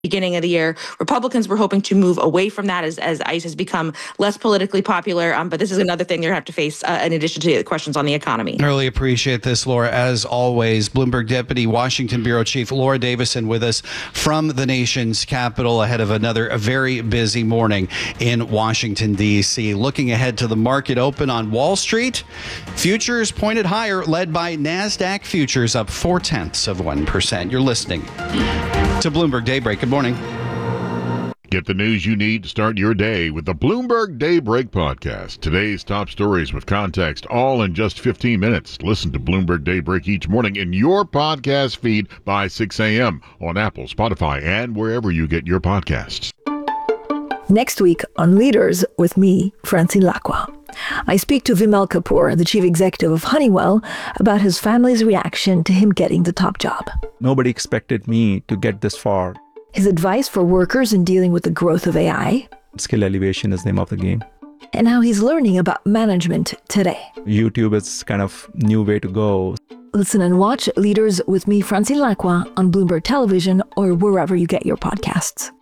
beginning of the year. Republicans were hoping to move away from that as ICE has become less politically popular. But this is another thing they're going to have to face in addition to the questions on the economy. I really appreciate this, Laura. As always, Bloomberg Deputy Washington Bureau Chief Laura Davison with us from the nation's capital ahead of a very busy morning in Washington, D.C. Looking ahead to the market open on Wall Street, futures pointed higher, led by NASDAQ futures up 0.4%. You're listening to Bloomberg Daybreak. Good morning. Get the news you need to start your day with the Bloomberg Daybreak podcast. Today's top stories with context, all in just 15 minutes. Listen to Bloomberg Daybreak each morning in your podcast feed by 6 a.m. on Apple, Spotify, and wherever you get your podcasts. Next week on Leaders with me, Francine Lacqua. I speak to Vimal Kapoor, the chief executive of Honeywell, about his family's reaction to him getting the top job. Nobody expected me to get this far. His advice for workers in dealing with the growth of AI. Skill elevation is the name of the game. And how he's learning about management today. YouTube is kind of new way to go. Listen and watch Leaders with me, Francine Lacqua, on Bloomberg Television or wherever you get your podcasts.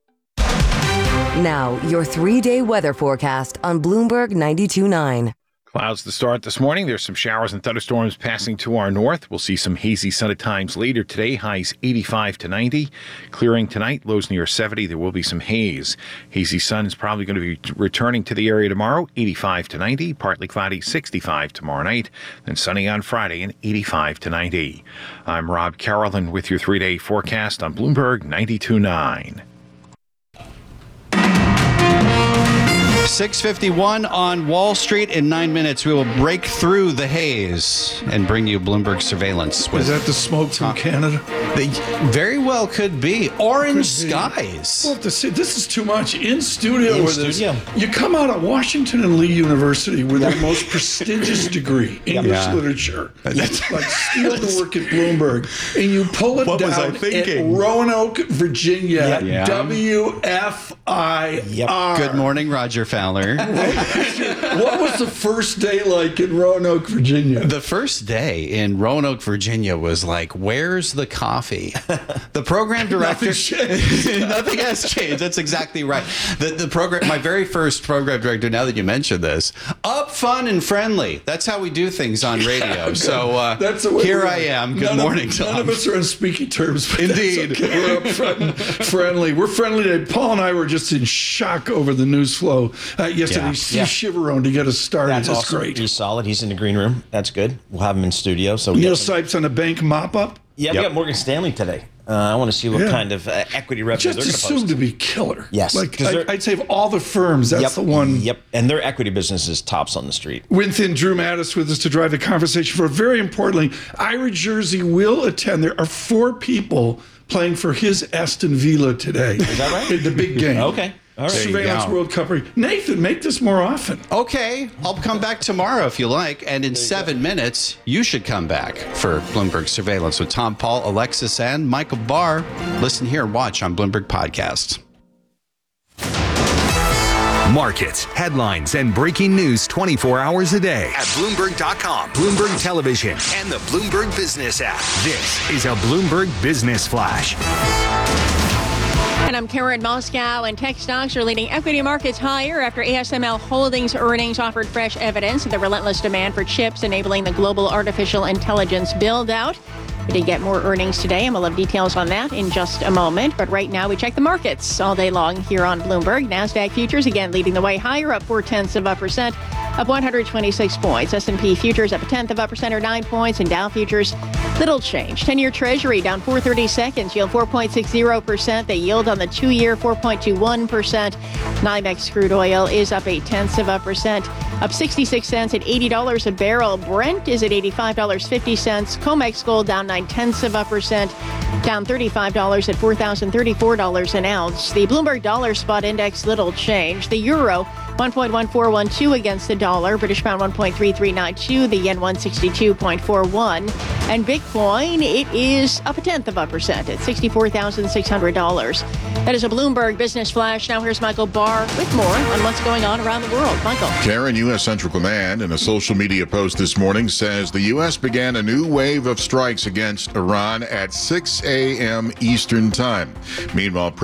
Now, your 3-day weather forecast on Bloomberg 92.9. Clouds to start this morning. There's some showers and thunderstorms passing to our north. We'll see some hazy sun at times later today. Highs 85 to 90. Clearing tonight. Lows near 70. There will be some haze. Hazy sun is probably going to be returning to the area tomorrow. 85 to 90. Partly cloudy. 65 tomorrow night. Then sunny on Friday and 85 to 90. I'm Rob Carolyn with your 3-day forecast on Bloomberg 92.9. 6:51 on Wall Street. In 9 minutes, we will break through the haze and bring you Bloomberg surveillance. Is that the smoke from Canada? They very well could be. Orange skies. We'll have to see. This is too much. In studio with us. You come out of Washington and Lee University with the most prestigious degree, English literature. That's like steal to work at Bloomberg. And you pull it down at Roanoke, Virginia. WFIR. Good morning, Roger Fowler. What was the first day like in Roanoke, Virginia? The first day in Roanoke, Virginia was like, where's the coffee? The program director. Nothing has changed. That's exactly right. The program, my very first program director, now that you mention this, up, fun, and friendly. That's how we do things on radio. So here I am. Good morning, Tom. None of us are on speaking terms. But indeed. Okay. We're up front and friendly. We're friendly today. Paul and I were just in shock over the news flow yesterday. Steve Chivarone to get us started. That's awesome. Great. He's solid. He's in the green room. That's good. We'll have him in studio. So Neil Sipes on a bank mop-up. Yeah, we got Morgan Stanley today. I want to see what kind of equity revenue they're going to post. Just assumed to be killer. Yes. Like, I'd say of all the firms, that's the one. Yep. And their equity business is tops on the street. Within Drew Mattis with us to drive the conversation for, very importantly, Ira Jersey will attend. There are 4 people playing for his Aston Villa today. Is that right? In the big game. Okay. All right. Surveillance World Cup. Nathan, make this more often. Okay, I'll come back tomorrow if you like. And in 7 minutes, you should come back for Bloomberg Surveillance with Tom Paul, Alexis, and Michael Barr. Listen here and watch on Bloomberg Podcast. Markets, headlines, and breaking news 24 hours a day at Bloomberg.com, Bloomberg Television, and the Bloomberg Business app. This is a Bloomberg Business Flash. And I'm Karen Moscow, and tech stocks are leading equity markets higher after ASML Holdings earnings offered fresh evidence of the relentless demand for chips enabling the global artificial intelligence build-out. We did get more earnings today, and we'll have details on that in just a moment. But right now, we check the markets all day long here on Bloomberg. NASDAQ futures, again, leading the way higher, up 0.4%, up 126 points. S&P futures up 0.1% or 9 points, and Dow futures, little change. 10-year Treasury down 4/32, yield 4.60%. The yield on the 2-year, 4.21%. NYMEX crude oil is up 0.8%, up 66 cents at $80 a barrel. Brent is at $85.50. COMEX gold down 0.9%, down $35 at $4,034 an ounce. The Bloomberg Dollar Spot Index, little change. The euro 1.1412 against the dollar. British pound 1.3392. The yen 162.41. And Bitcoin, it is up 0.1% at $64,600. That is a Bloomberg Business Flash. Now here's Michael Barr with more on what's going on around the world. Michael. Karen, U.S. Central Command, in a social media post this morning, says the U.S. began a new wave of strikes against Iran at 6 a.m. Eastern Time. Meanwhile,